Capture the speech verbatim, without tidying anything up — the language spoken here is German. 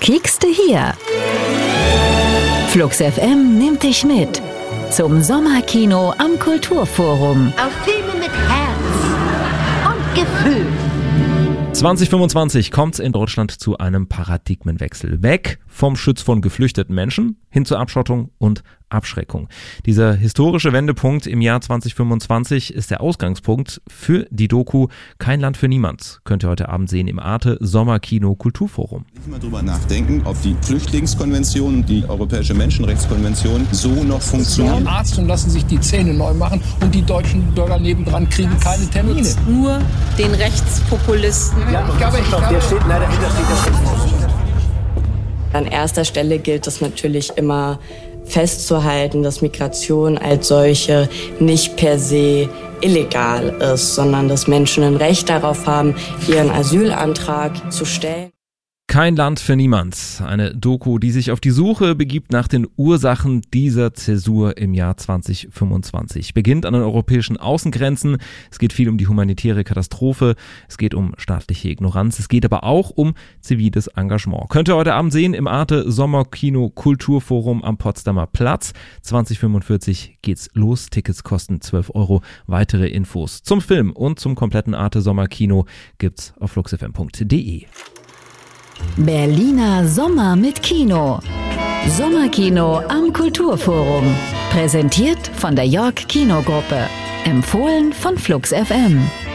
Kiekste hier. Flux F M nimmt dich mit zum Sommerkino am Kulturforum. Auf Filme mit Herz und Gefühl. zwanzig fünfundzwanzig kommt es in Deutschland zu einem Paradigmenwechsel. Weg vom Schutz von geflüchteten Menschen hin zur Abschottung und Abschreckung. Dieser historische Wendepunkt im Jahr zwanzig fünfundzwanzig ist der Ausgangspunkt für die Doku Kein Land für niemand. Könnt ihr heute Abend sehen im Arte Sommerkino Kulturforum. Nicht mal drüber nachdenken, ob die Flüchtlingskonvention und die Europäische Menschenrechtskonvention so noch funktionieren. Arzt und lassen sich die Zähne neu machen und die deutschen Bürger nebendran kriegen keine Termine. Nur den Rechtspopulisten. Ja, ich glaube, ich glaube, der steht leider hinter steht An erster Stelle gilt es natürlich immer festzuhalten, dass Migration als solche nicht per se illegal ist, sondern dass Menschen ein Recht darauf haben, ihren Asylantrag zu stellen. Kein Land für niemand. Eine Doku, die sich auf die Suche begibt nach den Ursachen dieser Zäsur im Jahr zwanzig fünfundzwanzig. Beginnt an den europäischen Außengrenzen. Es geht viel um die humanitäre Katastrophe. Es geht um staatliche Ignoranz. Es geht aber auch um ziviles Engagement. Könnt ihr heute Abend sehen im Arte Sommerkino Kulturforum am Potsdamer Platz. zwanzig fünfundvierzig geht's los. Tickets kosten zwölf Euro. Weitere Infos zum Film und zum kompletten Arte Sommerkino gibt's auf fluxfm punkt de. Berliner Sommer mit Kino. Sommerkino am Kulturforum. Präsentiert von der York Kinogruppe. Empfohlen von Flux F M.